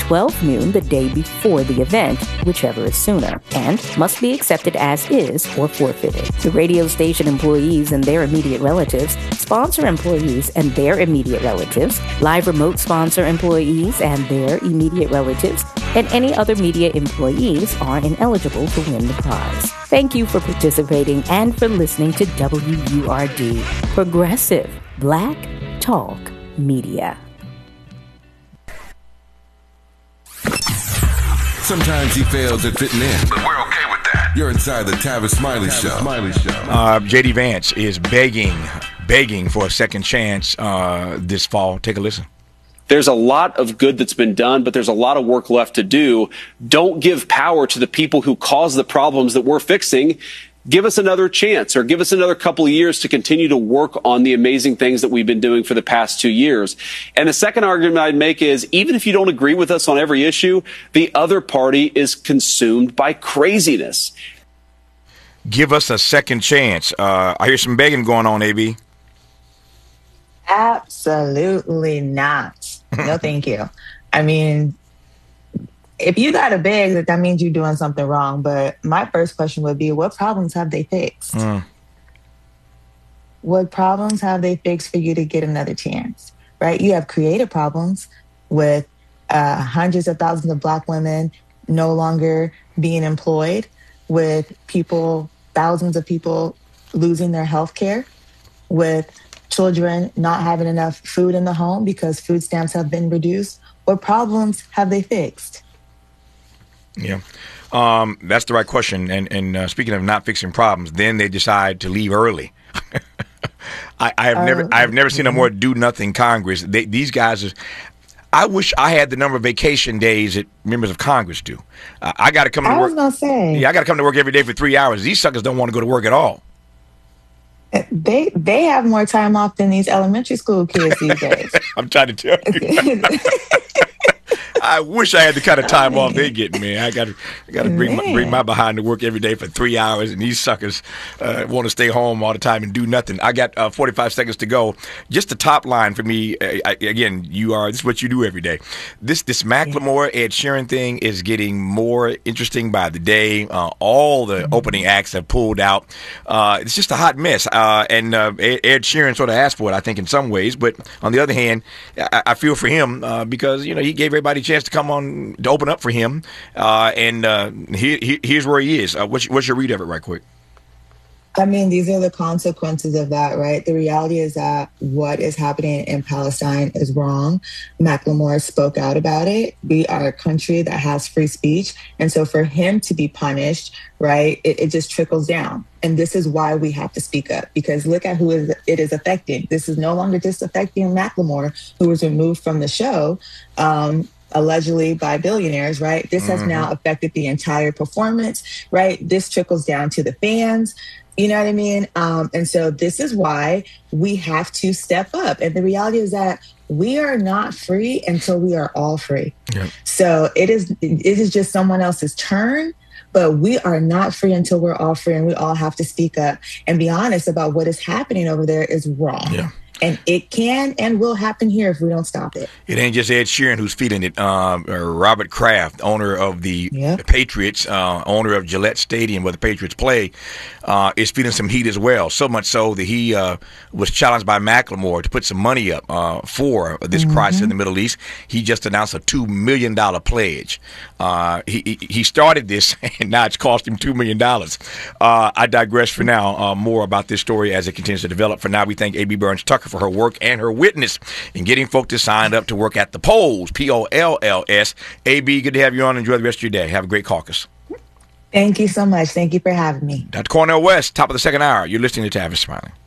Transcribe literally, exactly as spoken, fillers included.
twelve noon the day before the event, whichever is sooner, and must be accepted as is or forfeited. The radio station employees and their immediate relatives, sponsor employees and their immediate relatives, live remote sponsor employees and their immediate relatives, and any other media employees are ineligible to win the prize. Thank you for participating and for listening to W U R D, Progressive Black Talk Media. Sometimes he fails at fitting in, but we're okay with that. You're inside the Tavis Smiley Tavis Show. Smiley Show. Uh, J D Vance is begging, begging for a second chance uh, this fall. Take a listen. There's a lot of good that's been done, but there's a lot of work left to do. Don't give power to the people who cause the problems that we're fixing. Give us another chance, or give us another couple of years to continue to work on the amazing things that we've been doing for the past two years. And the second argument I'd make is, even if you don't agree with us on every issue, the other party is consumed by craziness. Give us a second chance. Uh, I hear some begging going on, A B. Absolutely not. No, thank you. I mean, if you got to beg, that means you're doing something wrong. But my first question would be, what problems have they fixed? Mm. What problems have they fixed for you to get another chance, right? You have created problems with uh, hundreds of thousands of Black women no longer being employed, with people, thousands of people losing their health care, with children not having enough food in the home because food stamps have been reduced. What problems have they fixed? Yeah, um, that's the right question. And, and uh, speaking of not fixing problems, then they decide to leave early. I, I have uh, never, I have never seen a more do nothing Congress. They, these guys are. I wish I had the number of vacation days that members of Congress do. Uh, I got to come to I work. was gonna say. Yeah, I got to come to work every day for three hours. These suckers don't want to go to work at all. They they have more time off than these elementary school kids these days. I'm trying to tell you. I wish I had the kind of time off they get, man. I got to I got to bring my, bring my behind to work every day for three hours, and these suckers uh, want to stay home all the time and do nothing. I got uh, forty-five seconds to go. Just the top line for me. Uh, I, again, you are. This is what you do every day. This this Macklemore Ed Sheeran thing is getting more interesting by the day. Uh, all the mm-hmm. opening acts have pulled out. Uh, it's just a hot mess. Uh, and uh, Ed Sheeran sort of asked for it, I think, in some ways. But on the other hand, I, I feel for him uh, because you know he gave everybody a chance to come on to open up for him, uh, and uh, he, he, here's where he is. Uh, what's, what's your read of it, right quick? I mean, these are the consequences of that, right? The reality is that what is happening in Palestine is wrong. Macklemore spoke out about it. We are a country that has free speech. And so for him to be punished, right, it, it just trickles down. And this is why we have to speak up, because look at who is, it is affecting. This is no longer just affecting Macklemore, who was removed from the show, um, allegedly by billionaires, right? This has mm-hmm. now affected the entire performance, right? This trickles down to the fans. You know what I mean? Um, and so this is why we have to step up. And the reality is that we are not free until we are all free. Yep. So it is it is just someone else's turn, but we are not free until we're all free, and we all have to speak up and be honest about what is happening over there is wrong. Yeah. And it can and will happen here if we don't stop it. It ain't just Ed Sheeran who's feeling it. Um, Robert Kraft, owner of the yep. Patriots, uh, owner of Gillette Stadium where the Patriots play, uh, is feeling some heat as well. So much so that he uh, was challenged by Macklemore to put some money up uh, for this mm-hmm. crisis in the Middle East. He just announced a two million dollars pledge. Uh, he, he started this, and now it's cost him two million dollars. Uh, I digress for now. Uh, more about this story as it continues to develop. For now, we thank A B. Burns Tucker for her work and her witness in getting folks to sign up to work at the polls, P O L L S. A B, good to have you on. Enjoy the rest of your day. Have a great caucus. Thank you so much. Thank you for having me. Doctor Cornel West, top of the second hour. You're listening to Tavis Smiley.